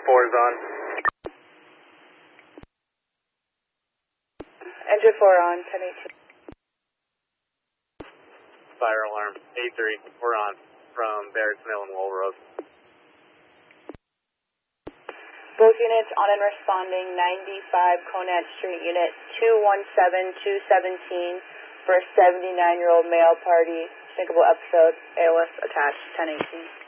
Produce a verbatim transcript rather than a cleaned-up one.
four is on. Engine four on, ten eighteen. Fire alarm, A three, we're on from Barracks Mill and Wool Road. Both units on and responding, ninety-five Conant Street, Unit two one seven two seventeen for a seventy-nine-year-old male party, sinkable episode, A L S attached, ten eighteen.